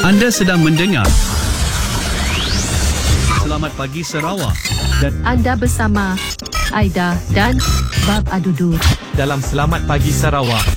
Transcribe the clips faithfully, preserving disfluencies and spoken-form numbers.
Anda sedang mendengar Selamat Pagi Sarawak dan Anda bersama Aida dan Bab Adudu dalam Selamat Pagi Sarawak.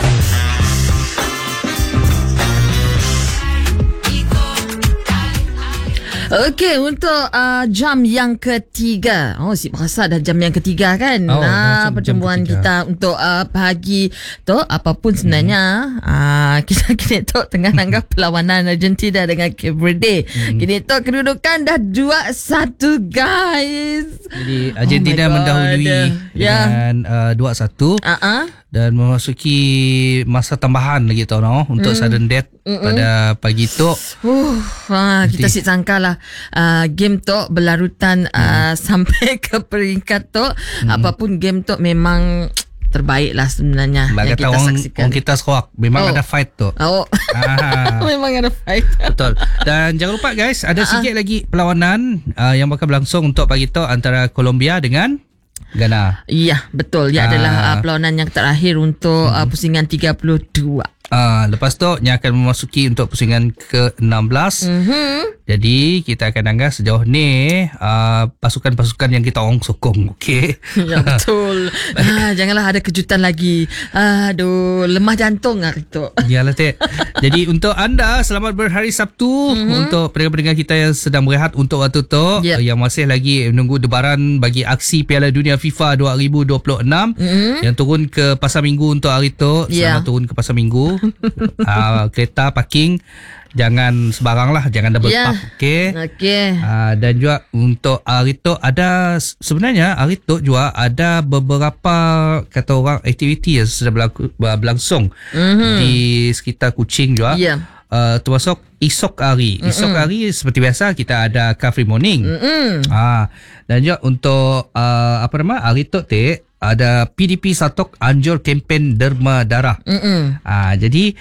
Okey, untuk uh, jam yang ketiga. Oh, si berasa dah jam yang ketiga kan. Oh, nah, jam percumbuan kita untuk uh, pagi tu apapun sebenarnya. Hmm. Uh, kita kini tu tengah nanggap perlawanan Argentina dengan Cape Verde. Hmm. Kini tu kedudukan dah dua satu guys. Jadi Argentina oh mendahului yeah. dengan uh, dua satu. Uh-uh. Dan memasuki masa tambahan lagi tau no, untuk mm. sudden death Mm-mm. pada pagi tu. Uh, ha, kita si sangka lah uh, game tu berlarutan mm. uh, sampai ke peringkat tu. Mm. Apapun game tu memang terbaik lah sebenarnya. Bagi yang kita orang, saksikan. Orang kita Sarawak memang oh. ada fight tu. Oh. Ah. Memang ada fight. Betul. Dan jangan lupa guys, ada uh-huh. sikit lagi perlawanan uh, yang bakal berlangsung untuk pagi tu antara Colombia dengan Ghana. Ya, betul. Ia ah. adalah uh, perlawanan yang terakhir untuk hmm. uh, pusingan tiga puluh dua. Ah, lepas tu yang akan memasuki untuk pusingan ke enam belas. Mm-hmm. Jadi kita akan anggap sejauh ni uh, pasukan-pasukan yang kita orang sokong, okey. Ya betul. ah, janganlah ada kejutan lagi. Aduh, lemah jantung hari tu. Yalah Tek. Jadi untuk anda selamat berhari Sabtu. Mm-hmm. Untuk pendengar-pendengar kita yang sedang berehat untuk waktu tu, yep. yang masih lagi menunggu debaran bagi aksi Piala Dunia FIFA dua ribu dua puluh enam mm-hmm. yang turun ke Pasar Minggu untuk hari tu. Selamat yeah. turun ke Pasar Minggu. uh, kereta parking jangan sebarang lah, jangan double yeah. park, okey. Okey. Uh, dan juga untuk hari tu ada sebenarnya hari tu juga ada beberapa kata orang aktiviti yang sudah berlaku, berlangsung mm-hmm. di sekitar Kuching juga. Yeah. Uh, termasuk esok hari. Mm-mm. Esok hari seperti biasa kita ada car free morning. Ah, dan juga untuk uh, apa nama hari tu Tek, ada P D P Satok anjur kempen derma darah. Ah, jadi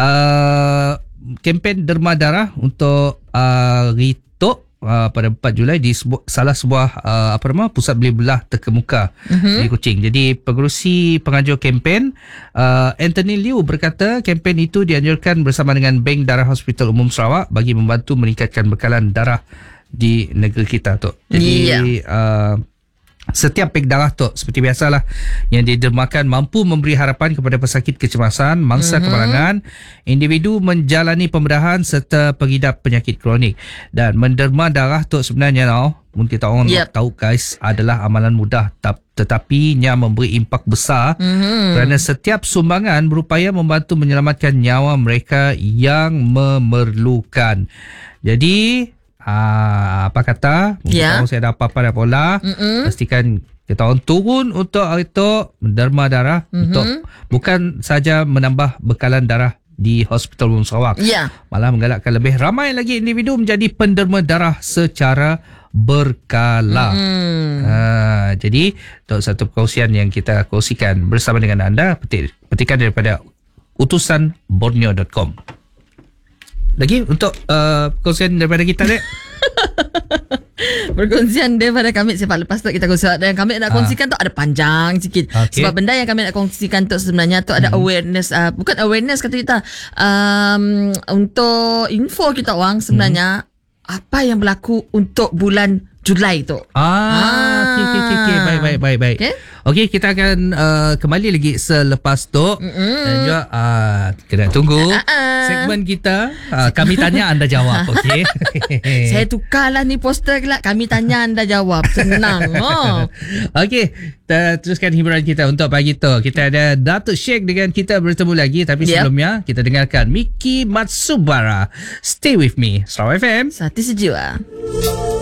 uh, kempen derma darah untuk uh, hari tu Uh, pada empat Julai di sebu- salah sebuah uh, apa nama pusat beli belah terkemuka mm-hmm. di Kuching. Jadi pengerusi pengajar kempen uh, Anthony Liu berkata kempen itu dianjurkan bersama dengan Bank Darah Hospital Umum Sarawak bagi membantu meningkatkan bekalan darah di negeri kita tu. Jadi yeah. uh, setiap pek darah tu seperti biasalah yang didermakan mampu memberi harapan kepada pesakit kecemasan, mangsa mm-hmm. kemalangan, individu menjalani pembedahan serta pengidap penyakit kronik. Dan menderma darah tu sebenarnya tau, mungkin kita orang yep. tahu guys, adalah amalan mudah tetapi nya memberi impak besar mm-hmm. kerana setiap sumbangan berupaya membantu menyelamatkan nyawa mereka yang memerlukan. Jadi Ah, apa kata? Mungkin yeah. saya ada apa-apa dah pola. Mm-mm. Pastikan kita orang turun untuk hari itu menderma darah mm-hmm. untuk bukan saja menambah bekalan darah di Hospital Umum Sarawak. Yeah. Malah menggalakkan lebih ramai lagi individu menjadi penderma darah secara berkala. Mm. Ah, jadi untuk satu perkongsian yang kita kongsikan bersama dengan anda, petik, petikan daripada utusan borneo dot com. Lagi untuk uh, perkongsian daripada kita dek. Perkongsian daripada kami sebab lepas tu kita kongsikan dan kami nak kongsikan ha. tu ada panjang sikit. Okay. Sebab benda yang kami nak kongsikan tu sebenarnya tu ada hmm. awareness uh, bukan awareness kata kita um, untuk info kita orang sebenarnya hmm. apa yang berlaku untuk bulan Julai tu. Ah, ah. okey okey okey baik baik baik baik. Okey, okay, kita akan uh, kembali lagi selepas tu. Mm-mm. Dan juga uh, kena tunggu uh-uh. segmen kita uh, kami tanya anda jawab, okey. Saya tukarlah ni poster kelak, kami tanya anda jawab. Senang. Oh. Okey, kita teruskan hiburan kita untuk pagi tu. Kita ada Datuk Sheikh dengan kita bertemu lagi tapi yep. sebelumnya kita dengarkan Miki Matsubara. Stay with me. Sarawak F M. Satu sejiwa.